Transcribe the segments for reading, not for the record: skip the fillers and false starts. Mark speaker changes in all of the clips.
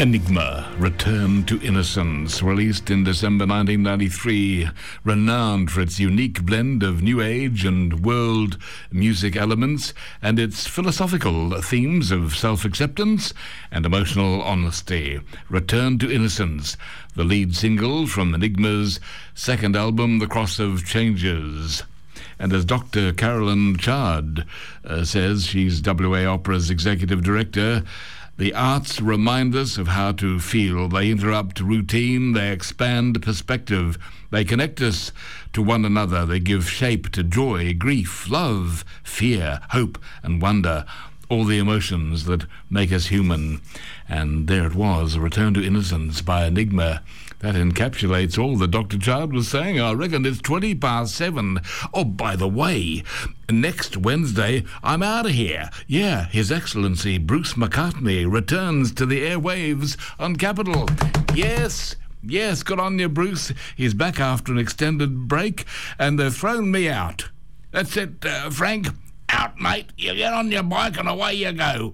Speaker 1: Enigma, Return to Innocence, released in December 1993, renowned for its unique blend of new age and world music elements and its philosophical themes of self-acceptance and emotional honesty. Return to Innocence, the lead single from Enigma's second album, The Cross of Changes. And as Dr. Carolyn Chard says, she's WA Opera's executive director, the arts remind us of how to feel. They interrupt routine, they expand perspective, they connect us to one another, they give shape to joy, grief, love, fear, hope and wonder, all the emotions that make us human. And there it was, Return to Innocence by Enigma. That encapsulates all that Dr. Chard was saying. I reckon it's 7:20. Oh, by the way, next Wednesday, I'm out of here. Yeah, His Excellency Bruce McCartney returns to the airwaves on Capital. Yes, good on you, Bruce. He's back after an extended break, and they've thrown me out. That's it, Frank. Out, mate. You get on your bike and away you go.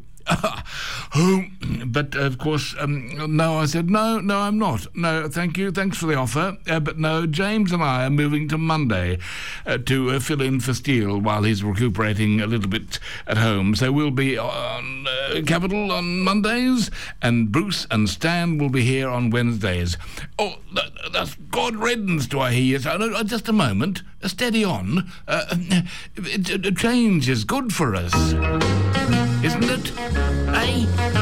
Speaker 1: But of course, no, I said, no, I'm not. No, thank you, thanks for the offer. But no, James and I are moving to Monday to fill in for Steele while he's recuperating a little bit at home. So we'll be on Capital on Mondays, and Bruce and Stan will be here on Wednesdays. Oh, that's God riddance, do I hear you? So, no, just a moment. Steady on. Change is good for us, isn't it? Eh?